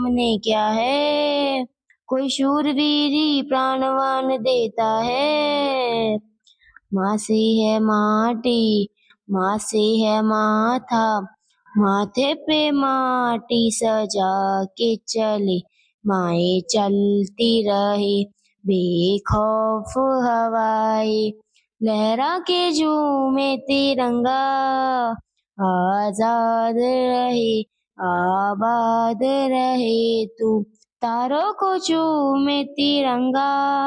सामने क्या है, कोई शूरवीर प्राणवान देता है। माँ से है माटी, माँ से है माथा, माथे पे माटी सजा के चले, माए चलती रहे बेखौफ हवाएं, लहरा के झूमे तिरंगा, आजाद रहे आबाद रहे तू, तारों को चूमे तिरंगा।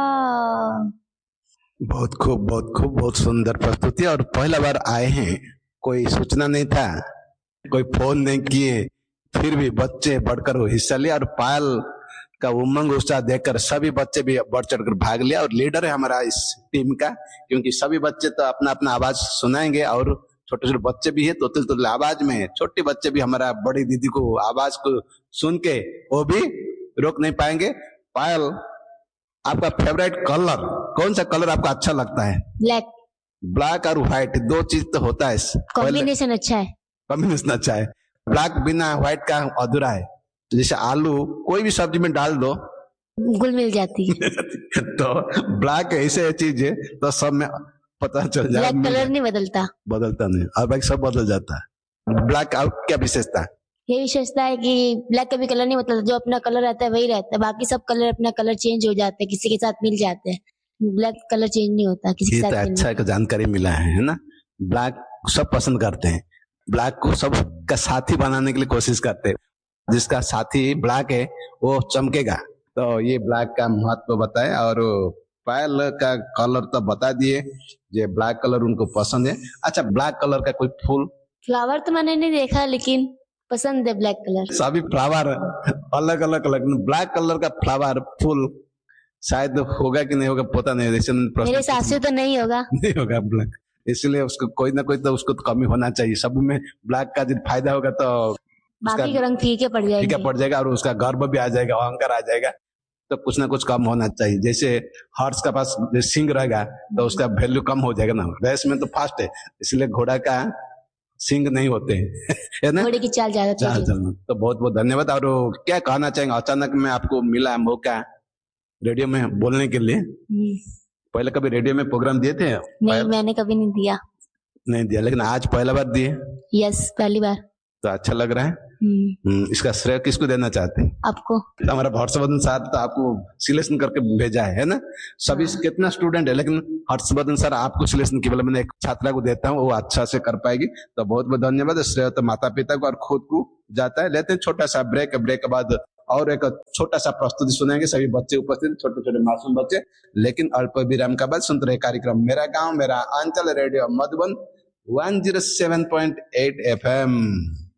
बहुत खूब, बहुत खूब, बहुत सुंदर प्रस्तुति। और पहला बार आए हैं, कोई सूचना नहीं था, कोई फोन नहीं किए, फिर भी बच्चे बढ़कर वो हिस्सा लिया और पायल का उमंग उत्साह देखकर सभी बच्चे भी बढ़ चढ़कर भाग लिया। और लीडर है हमारा इस टीम का, क्योंकि सभी बच्चे तो अपना अपना आवाज सुनाएंगे और छोटे छोटे बच्चे भी है, तो तुल आवाज में छोटे बच्चे भी हमारा बड़ी दीदी को आवाज को सुन के वो भी रोक नहीं पाएंगे। पायल, आपका फेवरेट कलर कौन सा कलर आपको अच्छा लगता है? ब्लैक। ब्लैक और व्हाइट दो चीज तो होता है, कॉम्बिनेशन अच्छा है। कॉम्बिनेशन अच्छा है। ब्लैक बिना व्हाइट का अधूरा है। तो जैसे आलू कोई भी सब्जी में डाल दो घुल मिल जाती है तो ब्लैक ऐसे चीज है तो सब में पता चल जाए। ब्लैक कलर नहीं बदलता नहीं, और बाकी सब बदल जाता है। ब्लैक आउट क्या विशेषता है? ये विशेषता है कि ब्लैक कभी कलर नहीं बदलता, जो अपना कलर रहता है वही रहता है, बाकी सब कलर अपना कलर चेंज हो जाते हैं, किसी के साथ मिल जाते हैं, ब्लैक कलर चेंज नहीं होता किसी के साथ। ये तो अच्छा है, जानकारी मिला है ना। ब्लैक सब पसंद करते हैं, ब्लैक को सब का साथी बनाने के लिए कोशिश करते हैं, जिसका साथी ब्लैक है वो चमकेगा। तो ये ब्लैक का महत्व बताए। और पायल का कलर तो बता दिए, ये ब्लैक कलर उनको पसंद है। अच्छा, ब्लैक कलर का कोई फूल? फ्लावर तो मैंने नहीं देखा, लेकिन पसंद है ब्लैक कलर। सभी फ्लावर अलग अलग अलग, ब्लैक कलर का फ्लावर फूल शायद होगा कि नहीं होगा पता नहीं, मेरे हिसाब से तो नहीं होगा। नहीं होगा ब्लैक, इसलिए उसको कोई ना कोई तो उसको तो कमी होना चाहिए। सब में ब्लैक का जो फायदा होगा तो बाकी का रंग फीके पड़ जाएगा और उसका गर्व भी आ जाएगा, अहंकार आ जाएगा, तो कुछ ना कुछ कम होना चाहिए। जैसे हॉर्स का पास सिंग रहेगा तो उसका वैल्यू कम हो जाएगा ना, रेस में तो फास्ट है, इसलिए घोड़ा का सिंग नहीं होते है ना, घोड़े की चाल ज्यादा चलना। तो बहुत बहुत धन्यवाद। और क्या कहना चाहेंगे, अचानक में आपको मिला मौका रेडियो में बोलने के लिए? पहले कभी रेडियो में प्रोग्राम दिए थे? नहीं, मैंने कभी नहीं दिया, लेकिन आज पहला बार दिए? यस, पहली बार। तो अच्छा लग रहा है। इसका श्रेय किसको देना चाहते हैं? आपको। हमारा हर्षवर्धन सर तो आपको सिलेक्शन करके भेजा है ना। सभी कितना स्टूडेंट है, लेकिन हर्षवर्धन सर आपको सिलेक्शन केवल मैंने एक छात्रा को देता हूँ, वो अच्छा से कर पाएगी। तो बहुत बहुत धन्यवाद। श्रेय तो माता पिता को और खुद को जाता है। लेते हैं छोटा सा ब्रेक के बाद और एक छोटा सा प्रस्तुति सुनेंगे। सभी बच्चे उपस्थित, छोटे छोटे मासूम बच्चे। लेकिन अल्प विराम का बाद सुनते रहे कार्यक्रम मेरा गांव मेरा अंचल, रेडियो मधुबन 107.8 FM।